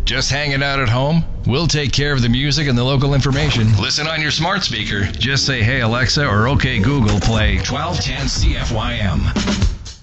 Just hanging out at home? We'll take care of the music and the local information. Listen on your smart speaker. Just say, "Hey Alexa," or "Okay Google, play 1210 CFYM."